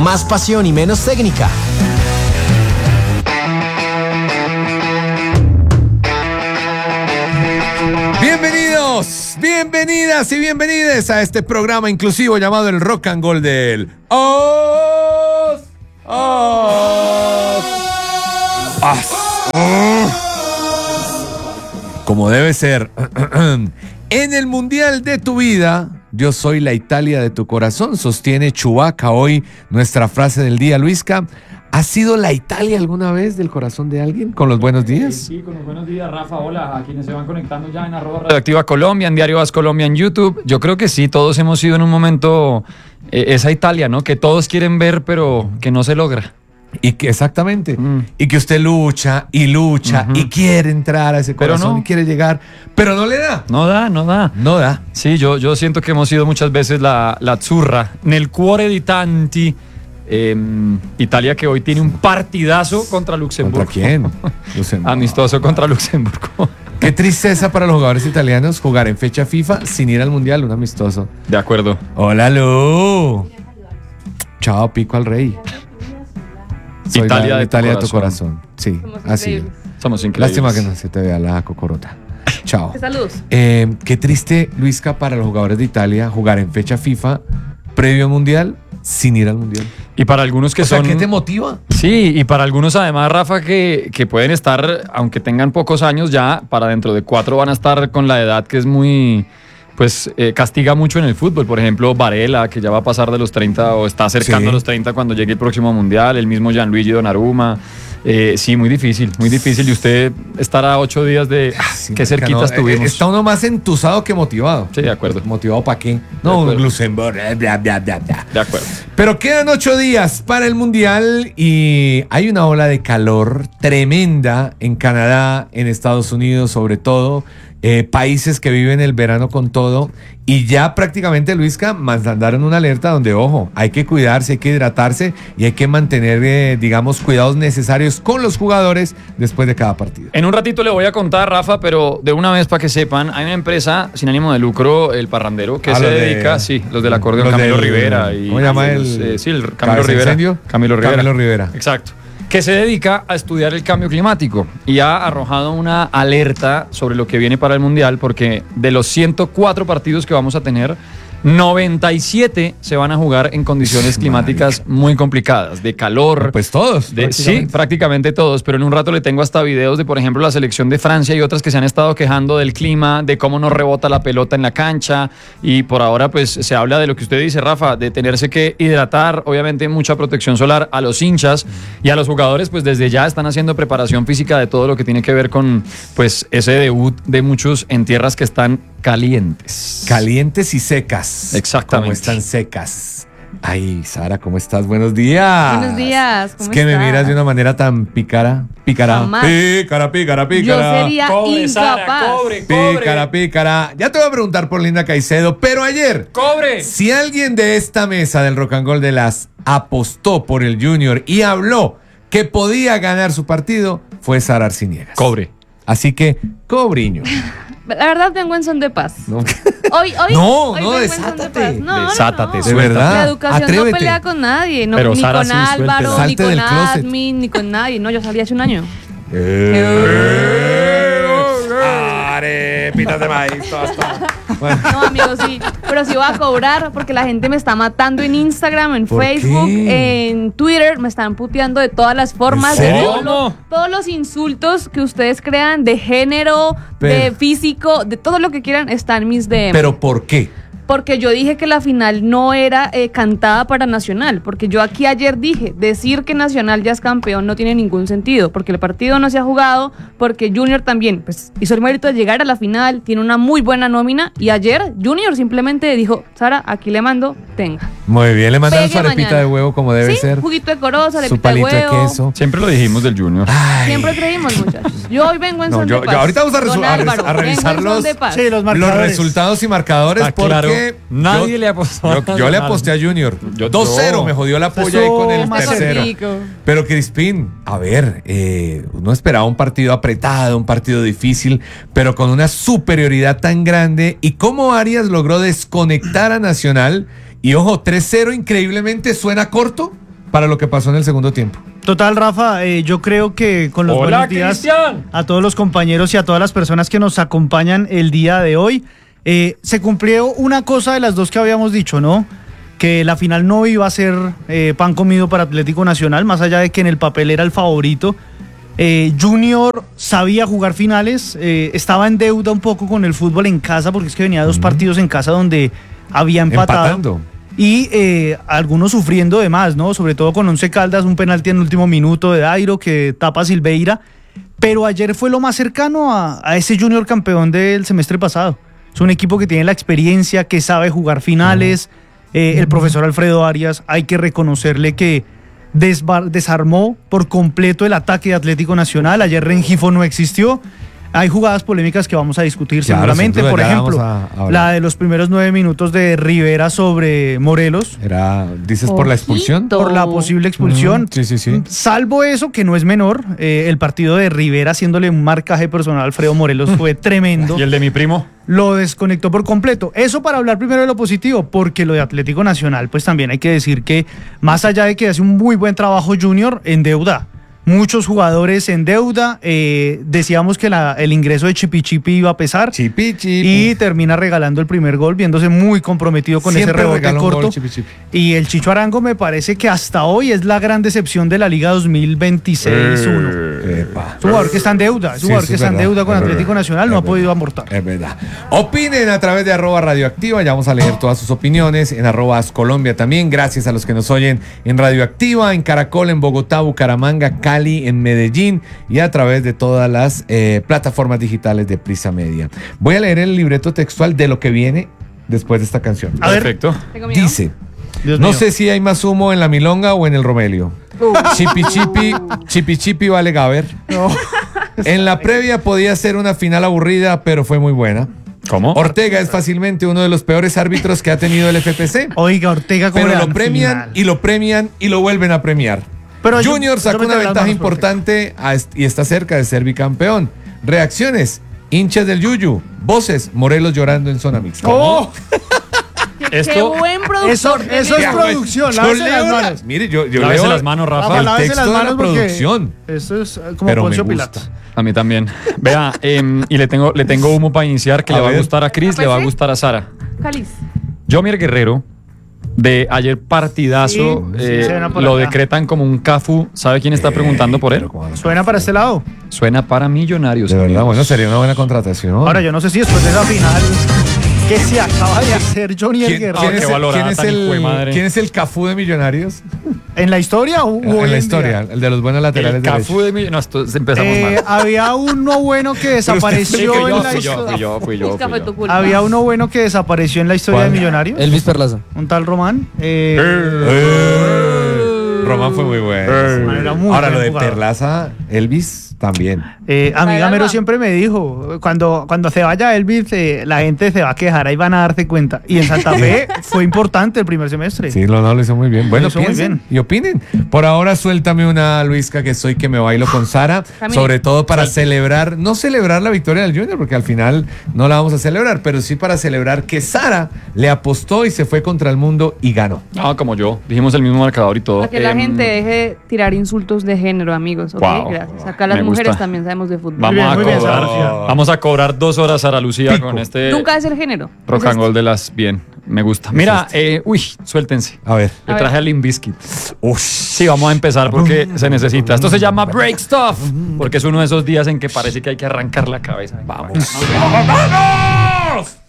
más pasión y menos técnica. Bienvenidos, bienvenidas y bienvenides a este programa inclusivo llamado el Rock and Gold del Os. Como debe ser. En el mundial de tu vida, yo soy la Italia de tu corazón, sostiene Chewbacca hoy nuestra frase del día. Luisca, ¿has sido la Italia alguna vez del corazón de alguien? ¿Con los buenos días? Sí, con los buenos días, Rafa. Hola, a quienes se van conectando ya en @Radioactiva Colombia, en Diario As Colombia, en YouTube. Yo creo que sí, todos hemos sido en un momento esa Italia, ¿no? Que todos quieren ver, pero que no se logra. Y que exactamente, y que usted lucha y quiere entrar a ese corazón, pero no, y quiere llegar, pero no le da. No da. Sí, yo siento que hemos sido muchas veces la azzurra nel cuore di tanti. Italia que hoy tiene un partidazo contra Luxemburgo. ¿Contra quién? Luxemburgo. Amistoso contra Luxemburgo. Qué tristeza para los jugadores italianos jugar en fecha FIFA sin ir al mundial, un amistoso. De acuerdo. Hola, Lu. Chao, pico al rey. Soy Italia de tu corazón. Sí, así. Somos increíbles. Lástima que no se te vea la cocorota. Chao. Saludos. Qué triste, Luisca, para los jugadores de Italia jugar en fecha FIFA previo al mundial sin ir al mundial. Y para algunos que son... ¿Qué te motiva? Sí, y para algunos además, Rafa, que pueden estar, aunque tengan pocos años ya, para dentro de 4 van a estar con la edad que es muy... Pues castiga mucho en el fútbol. Por ejemplo, Varela, que ya va a pasar de los 30 o está acercando a los 30 cuando llegue el próximo mundial. El mismo Gianluigi Donnarumma. Sí, muy difícil. Y usted estará 8 días de... Sí, qué cerquitas tuvimos. Está uno más entusado que motivado. Sí, de acuerdo. ¿Motivado para qué? No, un Luxemburgo. Bla, bla, bla, bla. De acuerdo. Pero quedan 8 días para el mundial y hay una ola de calor tremenda en Canadá, en Estados Unidos sobre todo. Países que viven el verano con todo y ya prácticamente, Luisca, mandaron una alerta donde, ojo, hay que cuidarse, hay que hidratarse y hay que mantener, digamos, cuidados necesarios con los jugadores después de cada partido. En un ratito le voy a contar, Rafa, pero de una vez para que sepan, hay una empresa sin ánimo de lucro, El Parrandero, que se dedica, los del acordeón, Camilo Rivera. ¿Cómo se llama el? Sí, el Camilo Rivera. Camilo Rivera. Exacto. Que se dedica a estudiar el cambio climático y ha arrojado una alerta sobre lo que viene para el Mundial, porque de los 104 partidos que vamos a tener, 97 se van a jugar en condiciones climáticas muy complicadas, de calor. Pues todos. Sí, prácticamente todos, pero en un rato le tengo hasta videos de, por ejemplo, la selección de Francia y otras que se han estado quejando del clima, de cómo no rebota la pelota en la cancha, y por ahora pues se habla de lo que usted dice, Rafa, de tenerse que hidratar, obviamente mucha protección solar a los hinchas y a los jugadores, pues desde ya están haciendo preparación física de todo lo que tiene que ver con pues ese debut de muchos en tierras que están calientes. Calientes y secas. Exactamente. Como están secas. Ay, Sara, ¿cómo estás? Buenos días. Buenos días. ¿Cómo es que estás? me miras de una manera tan pícara. Jamás. Pícara. Yo sería cobre, incapaz. Sara, cobre. Pícara. Ya te voy a preguntar por Linda Caicedo, pero ayer, ¡cobre! si alguien de esta mesa del Rock and Gold de las apostó por el Junior y habló que podía ganar su partido, fue Sara Arciniegas. Cobre. Así que, cobriño. La verdad vengo en son de paz. No, Hoy no, vengo en son de desátate. paz. No. Desátate, de suéltate. verdad. La educación Atrévete. no pelea con nadie, no, Pero ni Sara, con sí, Álvaro, suéltela. ni Salte con del closet. Admin, ni con nadie. No, yo salí hace un año. Arepitas de maíz. Bueno. No, amigos, sí. Pero sí voy a cobrar porque la gente me está matando en Instagram, en ¿Por Facebook, qué? en Twitter. Me están puteando de todas las formas. ¿En De serio? todos los insultos que ustedes crean, de género, de físico, de todo lo que quieran, están mis DM. ¿Pero por qué? Porque yo dije que la final no era cantada para Nacional, porque yo aquí ayer dije, decir que Nacional ya es campeón no tiene ningún sentido, porque el partido no se ha jugado, porque Junior también pues, hizo el mérito de llegar a la final, tiene una muy buena nómina, y ayer Junior simplemente dijo, Sara, aquí le mando, tenga. Muy bien, le mandan Pegue su arepita mañana. de huevo como debe Sí, ser. juguito de corozo, Su arepita de palito de huevo. queso. Siempre lo dijimos del Junior. Ay. Siempre creímos, muchachos. Yo hoy vengo en No, son yo- de paz. yo ahorita vamos a Don Álvaro, a revisar vengo en son los- de paz. Sí, los Los marcadores. resultados y marcadores Está claro, porque nadie le apostó. Yo le aposté a Junior. Yo- 2-0, me jodió la polla ahí con el Más tercero. cortico. Pero Crispín, a ver, uno esperaba un partido apretado, un partido difícil, pero con una superioridad tan grande. ¿Y cómo Arias logró desconectar a Nacional? Y ojo, 3-0 increíblemente suena corto, para lo que pasó en el segundo tiempo. Total, Rafa, yo creo que con los Hola, buenos días Cristian. a todos los compañeros y a todas las personas que nos acompañan el día de hoy, se cumplió una cosa de las dos que habíamos dicho, ¿no? Que la final no iba a ser pan comido para Atlético Nacional, más allá de que en el papel era el favorito. Junior sabía jugar finales, estaba en deuda un poco con el fútbol en casa, porque es que venía dos partidos en casa donde había empatado. Empatando. Y algunos sufriendo de más, ¿no? Sobre todo con Once Caldas, un penalti en el último minuto de Dairo que tapa Silveira. Pero ayer fue lo más cercano a ese Junior campeón del semestre pasado. Es un equipo que tiene la experiencia, que sabe jugar finales. El profesor Alfredo Arias, hay que reconocerle que desarmó por completo el ataque de Atlético Nacional. Ayer Rengifo no existió. Hay jugadas polémicas que vamos a discutir Claro, seguramente. sin duda, Por ya ejemplo, vamos a hablar. la de los primeros 9 minutos de Rivera sobre Morelos. ¿Dices por la expulsión? Ojito. Por la posible expulsión. Sí. Salvo eso, que no es menor, el partido de Rivera haciéndole un marcaje personal a Alfredo Morelos fue tremendo. ¿Y el de mi primo? Lo desconectó por completo. Eso para hablar primero de lo positivo, porque lo de Atlético Nacional, pues también hay que decir que más allá de que hace un muy buen trabajo Junior, en deuda. Muchos jugadores en deuda. Decíamos que el ingreso de Chipi iba a pesar. Chipi. Y termina regalando el primer gol, viéndose muy comprometido con Siempre ese rebote regala un corto. gol, Chipi. Y el Chicho Arango me parece que hasta hoy es la gran decepción de la Liga 2026-1. Es un jugador que está en deuda, es un Sí, jugador sí, que es está en verdad, deuda con es Atlético verdad, Nacional, no es ha podido verdad. amortar. Es verdad. Opinen a través de @radioactiva, ya vamos a leer todas sus opiniones, en @Colombia también, gracias a los que nos oyen en Radioactiva, en Caracol, en Bogotá, Bucaramanga, Cali, en Medellín y a través de todas las plataformas digitales de Prisa Media. Voy a leer el libreto textual de lo que viene después de esta canción. A ver. Perfecto. Tengo miedo. Dice, Dios no mío. sé si hay más humo en la milonga o en el Romelio. Chipi vale Gaber. No. En la previa podía ser una final aburrida, pero fue muy buena. ¿Cómo? Ortega es fácilmente uno de los peores árbitros que ha tenido el FPC. Oiga, Ortega, ¿cómo Pero le lo dan premian final? y lo premian y lo vuelven a premiar. Pero Junior yo sacó me una tengo las ventaja manos por Ortega. importante y está cerca de ser bicampeón. Reacciones, hinchas del Yuyu, voces, Morelos llorando en zona mixta. ¡Oh! Qué Esto- buen productor. Eso tenés. es Ya, producción, yo lávese leo las manos. Mire, yo Lávese leo las manos, Rafa. el Lávese texto las de la manos porque producción. Eso es como Pero me Poncio gusta. Pilato. A mí también. Vea, y le tengo humo para iniciar que A le va a ver. gustar a Cris, le va a ¿Puede ser? gustar a Sara. Cáliz. Jomier Guerrero, de ayer partidazo, Sí, se ven por lo acá. decretan como un Cafú. ¿Sabe quién está preguntando por él? Suena para este lado. Suena para Millonarios. De verdad, amigos. bueno, sería una buena contratación. Ahora, yo no sé si después de esa final que se acaba de hacer Johnny ¿Quién, Guerrero quién es qué el, valorada quién es tan el- hijuemadre. quién es el Cafú de Millonarios? en la historia o hoy En la en historia, día? el de los buenos laterales El derechos. Cafú de Millonarios. No, esto empezamos mal. Había uno bueno que desapareció en la historia. Fui yo. Busca fue tu culpa. Había uno bueno que desapareció en la historia ¿Cuál? de Millonarios. Elvis Perlaza. Un tal Román. Román fue muy bueno. Román era muy Ahora buen lo de jugador. Elvis Elvis también. Amiga Mero Alba. siempre me dijo, cuando se vaya Elvis, la gente se va a quejar, ahí van a darse cuenta. Y en Santa Fe fue importante el primer semestre. Sí, lo hizo muy bien. Bueno, hizo muy piensen bien. y opinen. Por ahora suéltame una, Luisca, que soy que me bailo con Sara, Camille. sobre todo para celebrar, no celebrar la victoria del Junior, porque al final no la vamos a celebrar, pero sí para celebrar que Sara le apostó y se fue contra el mundo y ganó. No, como yo. Dijimos el mismo marcador y todo. Para que la gente deje de tirar insultos de género, amigos. ¿Ok? Wow. Gracias. Acá las Me mujeres gusta. también sabemos de fútbol. Vamos, bien, a muy bien, cobrar, Sara Lucía. vamos a cobrar 2 horas Sara Lucía Pico. con este Nunca es el género. rock and roll de las bien. Me gusta. Mira, suéltense. A ver. Le A traje a Limp Bizkit. Sí, vamos a empezar porque se necesita. Esto se llama Break Stuff, porque es uno de esos días en que parece que hay que arrancar la cabeza. Vamos. ¡Vamos!